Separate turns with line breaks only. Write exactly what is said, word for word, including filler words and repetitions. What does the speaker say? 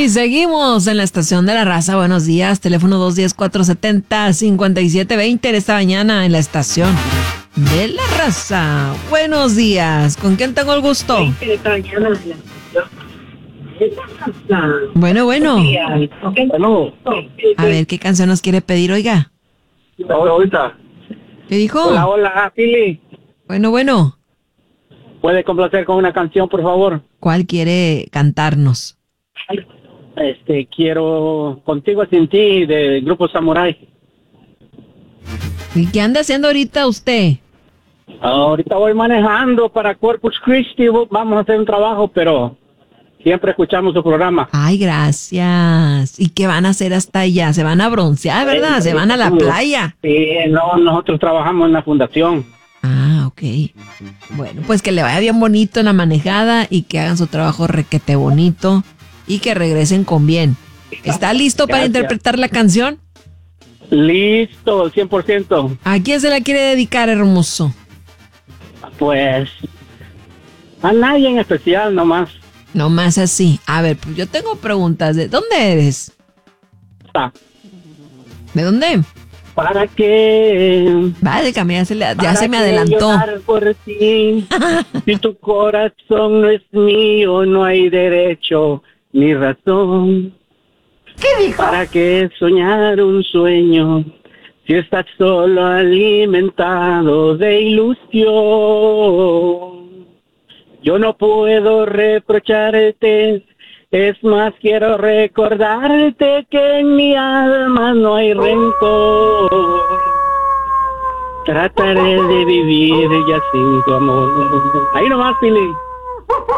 Y seguimos en la estación de la raza. Buenos días, teléfono dos uno cero, cuatro siete cero, cinco siete dos cero en esta mañana en la estación de la raza. Buenos días, ¿con quién tengo el gusto? Bueno, bueno.
Bueno.
A ver, ¿qué canción nos quiere pedir, oiga?
Ahorita.
¿Qué dijo?
Hola, hola, Pili.
Bueno, bueno.
¿Puede complacer con una canción, por favor?
¿Cuál quiere cantarnos?
Este, quiero Contigo Sin Ti, del grupo Samurai.
¿Y qué anda haciendo ahorita usted?
Ahorita voy manejando para Corpus Christi, vamos a hacer un trabajo, pero siempre escuchamos su programa.
Ay, gracias. ¿Y qué van a hacer hasta allá? Se van a broncear, ¿verdad? Se van a la playa.
Sí, no, nosotros trabajamos en la fundación.
Ah, ok. Bueno, pues que le vaya bien bonito en la manejada y que hagan su trabajo requete bonito y que regresen con bien. ¿Está listo para
Gracias.
interpretar la canción?
Listo, cien por ciento.
¿A quién se la quiere dedicar, hermoso?
Pues a nadie en especial, nomás.
No más así. A ver, pues yo tengo preguntas. ¿De dónde eres?
Ah,
¿De dónde?
¿Para qué?
Vale, Camila, ya se, le- ya
¿Para
se me
qué
adelantó.
llorar por ti? Si tu corazón no es mío, no hay derecho ni razón.
¿Qué dijo?
¿Para qué soñar un sueño si estás solo alimentado de ilusión? Yo no puedo reprocharte, es más quiero recordarte que en mi alma no hay rencor. Trataré de vivir ya sin tu amor. Ahí nomás, Pili.